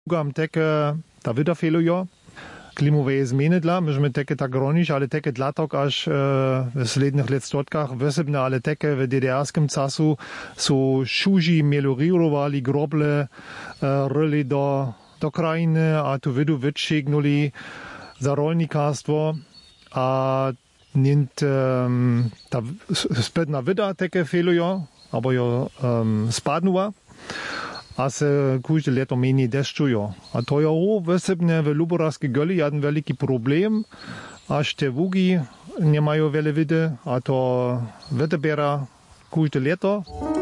Gam teke ta wieder felujo. Klimowe zmeny dla, myśmy teke tak ronić, ale teke dlatok aż w slednych letstotkach wysybne, ale teke w DDR-skim czasu so szuzi meliorirowali groble, ryli do krajiny, a tu widu wytrzygnuli za rolnikarstwo, a nint ta spędna wyda teke felujo, albo jo spadnuła. A se każde leto mniej deszczujo. A to jo wysybne w Luborawskiej Goli jeden wielki problem, aż te wugi nie mają wiele wody, a to wydebiera każde leto.